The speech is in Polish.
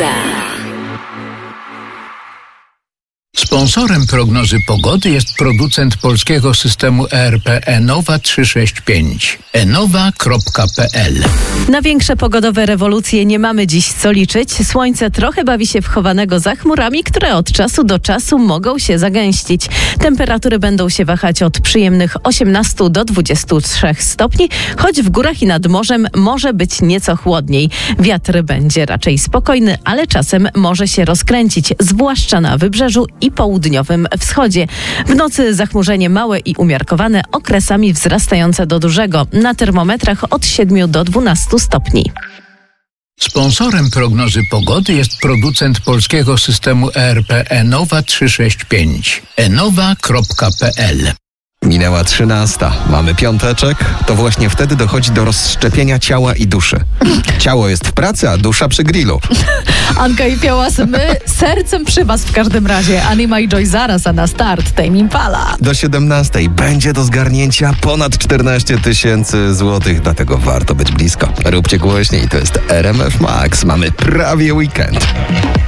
Sponsorem prognozy pogody jest producent polskiego systemu ERP Enowa 365. enowa.pl. Na większe pogodowe rewolucje nie mamy dziś co liczyć. Słońce trochę bawi się wchowanego za chmurami, które od czasu do czasu mogą się zagęścić. Temperatury będą się wahać od przyjemnych 18 do 23 stopni, choć w górach i nad morzem może być nieco chłodniej. Wiatr będzie raczej spokojny, ale czasem może się rozkręcić, zwłaszcza na wybrzeżu i południowym wschodzie. W nocy zachmurzenie małe i umiarkowane, okresami wzrastające do dużego. Na termometrach od 7 do 12 stopni. Sponsorem prognozy pogody jest producent polskiego systemu ERP Enowa 365. enowa.pl. Minęła 13. Mamy piąteczek. To właśnie wtedy dochodzi do rozszczepienia ciała i duszy. Ciało jest w pracy, a dusza przy grillu. Anka i Piałas, my sercem przy was w każdym razie. Anima i Joy zaraz, a na start Tame Impala. Do 17 będzie do zgarnięcia ponad 14 000 złotych, dlatego warto być blisko. Róbcie głośniej, to jest RMF Max. Mamy prawie weekend.